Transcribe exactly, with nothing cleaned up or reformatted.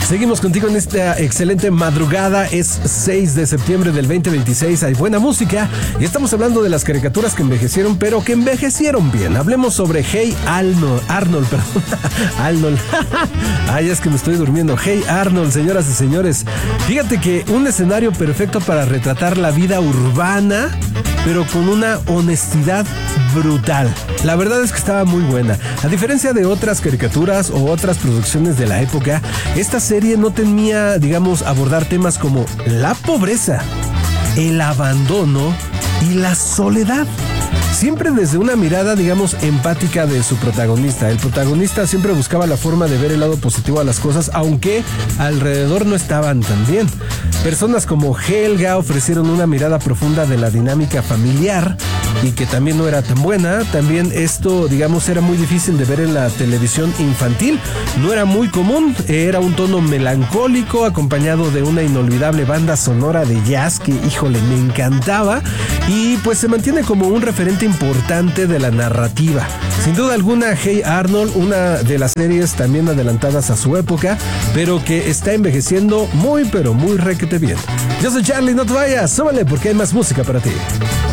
Seguimos contigo en esta excelente madrugada. Es seis de septiembre del veinte veintiséis. Hay buena música y estamos hablando de las caricaturas que envejecieron, pero que envejecieron bien. Hablemos sobre Hey Arnold. Arnold, perdón. Arnold. Ay, es que me estoy durmiendo. Hey Arnold, señoras y señores. Fíjate que un escenario perfecto para retratar la vida urbana, pero con una honestidad brutal. La verdad es que estaba muy buena. A diferencia de otras caricaturas o otras producciones de la época, esta serie no temía, digamos, abordar temas como la pobreza, el abandono y la soledad. Siempre desde una mirada, digamos, empática de su protagonista. El protagonista siempre buscaba la forma de ver el lado positivo a las cosas, aunque alrededor no estaban tan bien. Personas como Helga ofrecieron una mirada profunda de la dinámica familiar y que también no era tan buena. También esto, digamos, era muy difícil de ver en la televisión infantil. No era muy común, era un tono melancólico acompañado de una inolvidable banda sonora de jazz que, híjole, me encantaba. Y pues se mantiene como un referente importante de la narrativa. Sin duda alguna, Hey Arnold, una de las series también adelantadas a su época, pero que está envejeciendo muy pero muy requete bien. Yo soy Charlie, no te vayas, súbale porque hay más música para ti.